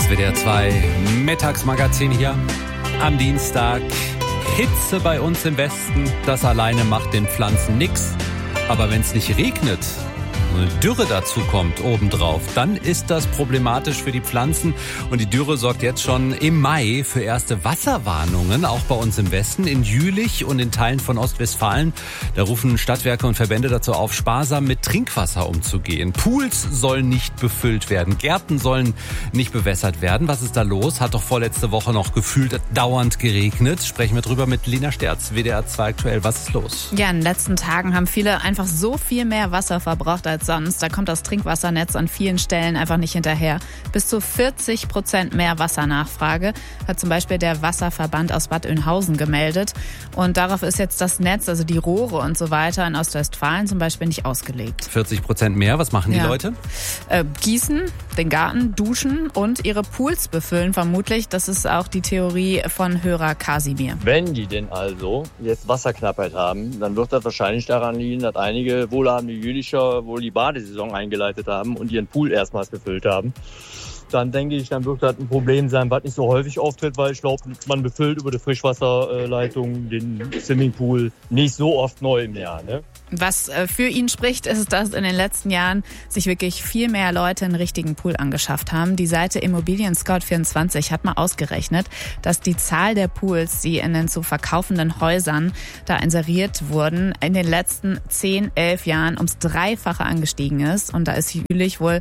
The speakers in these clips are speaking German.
Das WDR 2 Mittagsmagazin hier am Dienstag. Hitze bei uns im Westen, das alleine macht den Pflanzen nix. Aber wenn es nicht regnet, eine Dürre dazu kommt obendrauf, dann ist das problematisch für die Pflanzen. Und die Dürre sorgt jetzt schon im Mai für erste Wasserwarnungen, auch bei uns im Westen, in Jülich und in Teilen von Ostwestfalen. Da rufen Stadtwerke und Verbände dazu auf, sparsam mit Trinkwasser umzugehen. Pools sollen nicht befüllt werden, Gärten sollen nicht bewässert werden. Was ist da los? Hat doch vorletzte Woche noch gefühlt dauernd geregnet. Sprechen wir drüber mit Lena Sterz, WDR 2 aktuell. Was ist los? Ja, in den letzten Tagen haben viele einfach so viel mehr Wasser verbraucht als sonst. Da kommt das Trinkwassernetz an vielen Stellen einfach nicht hinterher. Bis zu 40% mehr Wassernachfrage hat zum Beispiel der Wasserverband aus Bad Oeynhausen gemeldet. Und darauf ist jetzt das Netz, also die Rohre und so weiter in Ostwestfalen zum Beispiel nicht ausgelegt. 40% mehr, was machen die Leute? Gießen, den Garten, duschen und ihre Pools befüllen vermutlich. Das ist auch die Theorie von Hörer Kasimir. Wenn die denn also jetzt Wasserknappheit haben, dann wird das wahrscheinlich daran liegen, dass einige wohlhabende Jülicher wohl die Badesaison eingeleitet haben und ihren Pool erstmals befüllt haben. Dann denke ich, dann wird das ein Problem sein, was nicht so häufig auftritt, weil ich glaube, man befüllt über die Frischwasserleitung den Swimmingpool nicht so oft neu im Jahr, ne? Was für ihn spricht, ist, dass in den letzten Jahren sich wirklich viel mehr Leute einen richtigen Pool angeschafft haben. Die Seite Immobilien Scout24 hat mal ausgerechnet, dass die Zahl der Pools, die in den zu verkaufenden Häusern da inseriert wurden, in den letzten 10, 11 Jahren ums Dreifache angestiegen ist. Und da ist Jülich wohl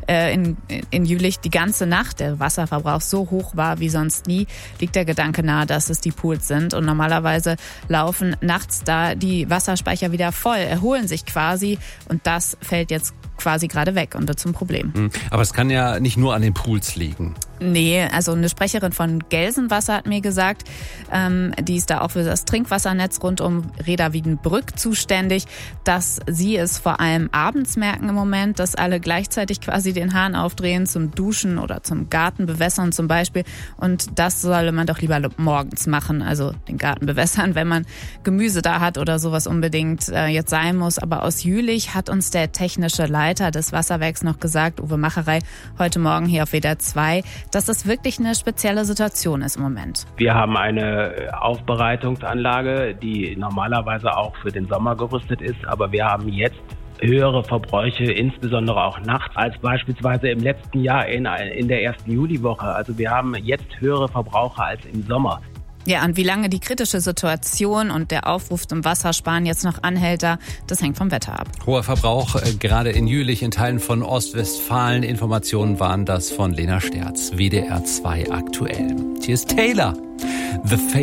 in Jülich die ganze Nacht der Wasserverbrauch so hoch war wie sonst nie, liegt der Gedanke nahe, dass es die Pools sind. Und normalerweise laufen nachts da die Wasserspeicher wieder voll, erholen sich quasi und das fällt jetzt quasi gerade weg und wird zum Problem. Aber es kann ja nicht nur an den Pools liegen. Nee, also eine Sprecherin von Gelsenwasser hat mir gesagt, die ist da auch für das Trinkwassernetz rund um Reda-Wiedenbrück zuständig, dass sie es vor allem abends merken im Moment, dass alle gleichzeitig quasi den Hahn aufdrehen zum Duschen oder zum Garten bewässern zum Beispiel. Und das solle man doch lieber morgens machen, also den Garten bewässern, wenn man Gemüse da hat oder sowas unbedingt jetzt sein muss. Aber aus Jülich hat uns der technische Leiter des Wasserwerks noch gesagt, Uwe Macherei, heute Morgen hier auf WDR 2, dass das wirklich eine spezielle Situation ist im Moment. Wir haben eine Aufbereitungsanlage, die normalerweise auch für den Sommer gerüstet ist, aber wir haben jetzt höhere Verbräuche, insbesondere auch nachts, als beispielsweise im letzten Jahr in der ersten Juliwoche. Also wir haben jetzt höhere Verbraucher als im Sommer. Ja, und wie lange die kritische Situation und der Aufruf zum Wassersparen jetzt noch anhält, das hängt vom Wetter ab. Hoher Verbrauch, gerade in Jülich, in Teilen von Ostwestfalen. Informationen waren das von Lena Sterz, WDR 2 aktuell. Hier ist Taylor, The Face.